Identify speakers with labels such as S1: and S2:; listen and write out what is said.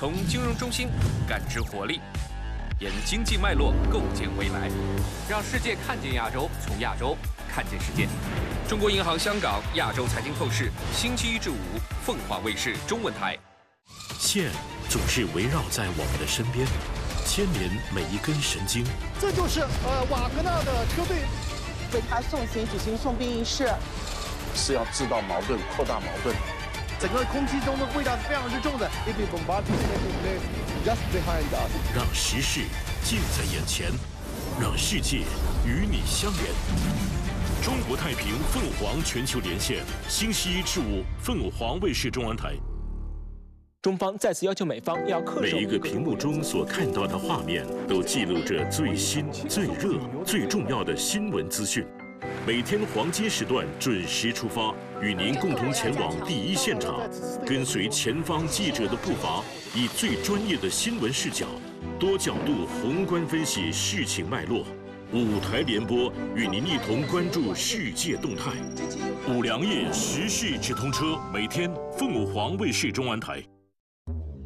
S1: 从金融中心感知活力，沿经济脉络构建未来，让世界看见亚洲，从亚洲看见世界。中国银行香港亚洲财经透视，星期1至5，凤凰卫视中文台。
S2: 线总是围绕在我们的身边，牵连每一根神经。
S3: 这就是瓦格纳的车队
S4: 为他送行举行送殡仪式，
S5: 是要制造矛盾，扩大矛盾。
S3: 整个空气中的味道是非常之重的。
S2: 让时事近在眼前，让世界与你相连。中国太平凤凰全球连线，星期1至5，凤凰卫视中文台。
S6: 中方再次要求美方要恪守。
S2: 每一个屏幕中所看到的画面，都记录着最新、最热、最重要的新闻资讯。每天黄金时段准时出发，与您共同前往第一现场，跟随前方记者的步伐，以最专业的新闻视角，多角度宏观分析事情脉络。5台联播，与您一同关注世界动态。5粮液时事直通车，每天凤凰卫视中文台。